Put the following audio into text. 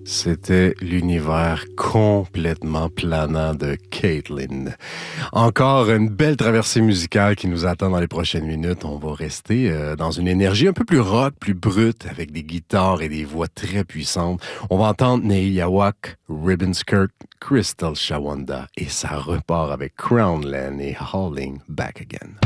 C'était l'univers complètement planant de Caitlin. Encore une belle traversée musicale qui nous attend dans les prochaines minutes. On va rester dans une énergie un peu plus rock, plus brute, avec des guitares et des voix très puissantes. On va entendre Nehiyawak, Ribbon Skirt, Crystal Shawanda et ça repart avec Crownland et Hauling Back Again.